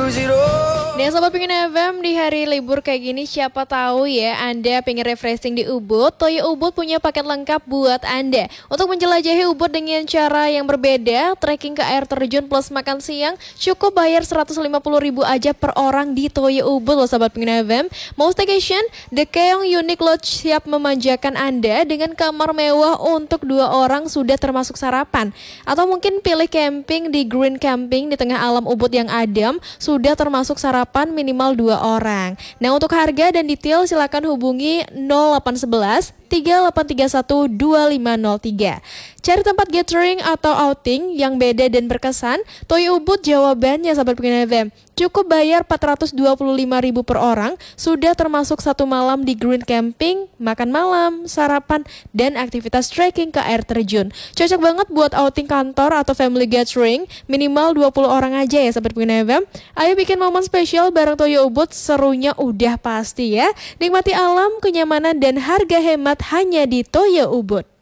Nah, Sobat Pengen FM, di hari libur kayak gini siapa tahu ya Anda pengen refreshing di Ubud. Toyo Ubud punya paket lengkap buat Anda. Untuk menjelajahi Ubud dengan cara yang berbeda, trekking ke air terjun plus makan siang, cukup bayar 150.000 aja per orang di Toyo Ubud loh Sobat Pengen FM. Mau staycation? The Keong Unique Lodge siap memanjakan Anda dengan kamar mewah untuk 2 orang sudah termasuk sarapan. Atau mungkin pilih camping di Green Camping di tengah alam Ubud yang adem, sudah termasuk sarapan minimal 2 orang. Nah, untuk harga dan detail silakan hubungi 0811 3831 2503. Cari tempat gathering atau outing yang beda dan berkesan, Toyo Ubud jawabannya Sahabat Pengen FM. Cukup bayar 425.000 per orang, sudah termasuk 1 malam di Green Camping, makan malam, sarapan, dan aktivitas trekking ke air terjun. Cocok banget buat outing kantor atau family gathering, minimal 20 orang aja ya Sahabat Pengen FM. Ayo bikin momen spesial bareng Toyo Ubud, serunya udah pasti ya. Nikmati alam, kenyamanan, dan harga hemat hanya di Toyo Ubud.